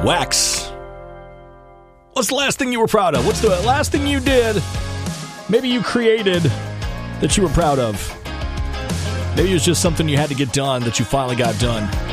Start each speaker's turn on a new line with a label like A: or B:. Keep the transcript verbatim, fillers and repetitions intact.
A: Wax. What's the last thing you were proud of? What's the last thing you did? Maybe you created that you were proud of. Maybe it was just something you had to get done that you finally got done.